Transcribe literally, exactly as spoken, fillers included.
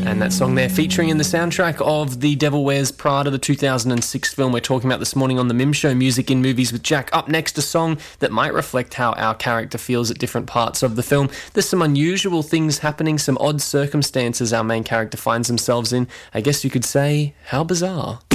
And that song there featuring in the soundtrack of The Devil Wears Prada, the two thousand six film we're talking about this morning on The Mim Show, Music in Movies with Jack. Up next, a song that might reflect how our character feels at different parts of the film. There's some unusual things happening, some odd circumstances our main character finds themselves in. I guess you could say, how bizarre.